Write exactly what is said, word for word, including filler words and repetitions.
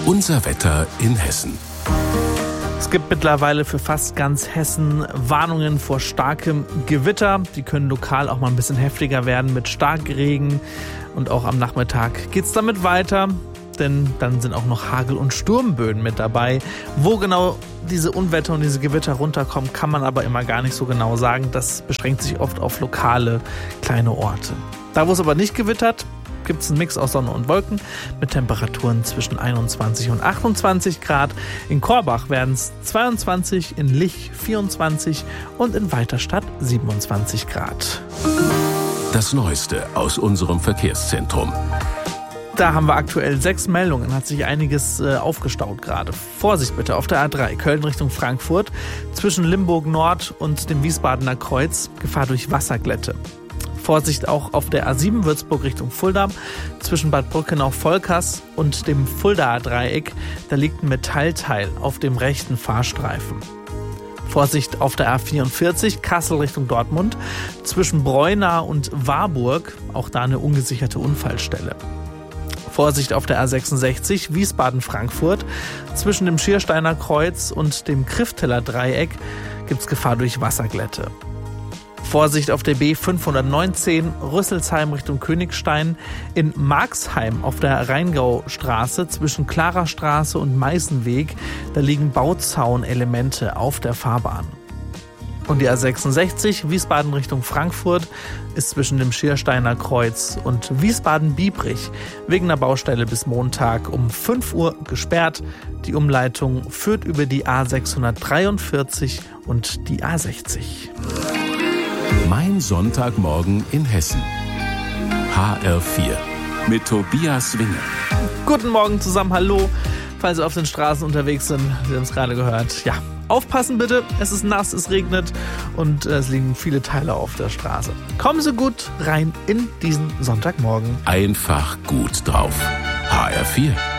Unser Wetter in Hessen. Es gibt mittlerweile für fast ganz Hessen Warnungen vor starkem Gewitter. Die können lokal auch mal ein bisschen heftiger werden mit Starkregen. Und auch am Nachmittag geht es damit weiter, denn dann sind auch noch Hagel- und Sturmböen mit dabei. Wo genau diese Unwetter und diese Gewitter runterkommen, kann man aber immer gar nicht so genau sagen. Das beschränkt sich oft auf lokale kleine Orte. Da, wo es aber nicht gewittert, gibt es einen Mix aus Sonne und Wolken mit Temperaturen zwischen einundzwanzig und achtundzwanzig Grad. In Korbach werden es zweiundzwanzig, in Lich vierundzwanzig und in Weiterstadt siebenundzwanzig Grad. Das Neueste aus unserem Verkehrszentrum. Da haben wir aktuell sechs Meldungen, hat sich einiges äh, aufgestaut gerade. Vorsicht bitte auf der A drei, Köln Richtung Frankfurt, zwischen Limburg Nord und dem Wiesbadener Kreuz, Gefahr durch Wasserglätte. Vorsicht auch auf der A sieben Würzburg Richtung Fulda, zwischen Bad Brückenau-Volkers und dem Fuldaer Dreieck, da liegt ein Metallteil auf dem rechten Fahrstreifen. Vorsicht auf der A vierundvierzig, Kassel Richtung Dortmund, zwischen Breuna und Warburg, auch da eine ungesicherte Unfallstelle. Vorsicht auf der A sechsundsechzig, Wiesbaden-Frankfurt, zwischen dem Schiersteiner Kreuz und dem Krifteler Dreieck gibt es Gefahr durch Wasserglätte. Vorsicht auf der B fünfhundertneunzehn, Rüsselsheim Richtung Königstein, in Marxheim auf der Rheingaustraße zwischen Klarerstraße und Meißenweg, da liegen Bauzaunelemente auf der Fahrbahn. Und die A sechsundsechzig, Wiesbaden Richtung Frankfurt, ist zwischen dem Schiersteiner Kreuz und Wiesbaden-Biebrich wegen einer Baustelle bis Montag um fünf Uhr gesperrt. Die Umleitung führt über die A sechshundertdreiundvierzig und die A sechzig. Mein Sonntagmorgen in Hessen. H R vier mit Tobias Winge. Guten Morgen zusammen, hallo. Falls Sie auf den Straßen unterwegs sind, Sie haben es gerade gehört. Ja, aufpassen bitte, es ist nass, es regnet und es liegen viele Teile auf der Straße. Kommen Sie gut rein in diesen Sonntagmorgen. Einfach gut drauf. H R vier.